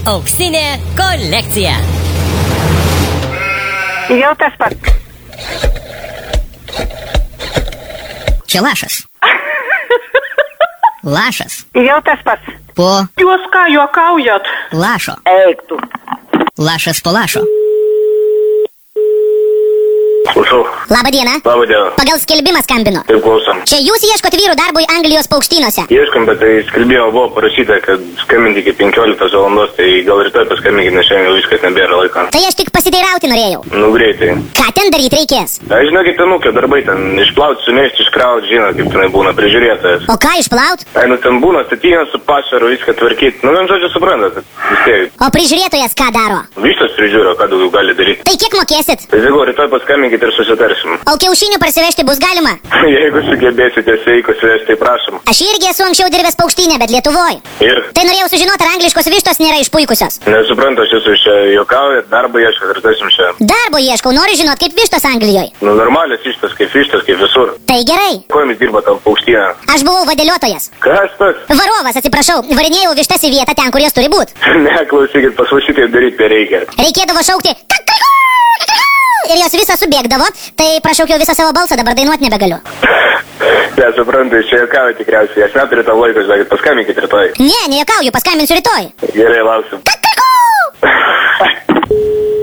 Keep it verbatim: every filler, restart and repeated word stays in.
Auksinė kolekcija. Jau tas pats. Čia lašas. Lašas. Jau tas pats. Po Jūs ką juokaujat? lašo. Eik tu. Lašas po lašo. Klausau. Labą dieną. Labą dieną. Pagal skelbimą skambinu. Taip, klausom. Čia jūs ieškot vyrų darbui Anglijos paukštynuose. Ieškom, bet tai skelbimo buvo parašyta, kad skambinti iki penkioliktos valandos, tai gal rytoj paskambinkit, nes šiandien jau viskas nebėra laiko. Tai aš tik pasiteirauti norėjau. Nu, greitai. Ką ten daryti reikės? Aš žinokit, ten ūkio darbai, ten išplauti, sumėsti, iškrauti, žinot, kaip tenai būna prižiūrėtojas. O ką išplaut? Ai, nu ten būna statynas su pašaru, viską tvarkyti. Nu, vien žodžiu, suprantat, vis tiek. O prižiūrėtojas ką daro? Vištas prižiūro, ką daugiau gali daryti. Tai kiek mokėsit? Tai sakau, rytoj paskambinkit ir susitarsim. O kiaušinių parsivežti bus galima? Jeigu sugebėsite sveikus vesti, tai prašom. Aš irgi esu anksčiau dirbęs paukštynę, bet Lietuvoj. Ir? Tai norėjau sužinoti, ar angliškos vištos nėra išpuikusios. Nesuprantu, aš esu čia juokaujat, darbą ieškat ir tasim čia. Darbo ieškau, noriu žinoti, kaip vištos Anglijoje. Nu, normalios vištos, kaip vištos, kaip visur. Tai gerai. Kuo jums dirba tam paukštyną? Aš buvau vadėliotojas. Kas tas? Varovas, atsiprašau, varinėjau vištas į vietą ten, kur jos turi būti. Ne, klausykit, pas mus šitaip daryti nereikia. Reikėdavo šaukti ir jos visą subėgdavo, tai prašaukiau visą savo balsą, dabar dainuoti nebegaliu. Nesuprantu, čia juokauju tikriausiai, aš neturiu tą laiko, žinokit, paskambinkit rytoj. Ne, nejuokauju, paskambinsiu rytoj. Gerai, lauksim.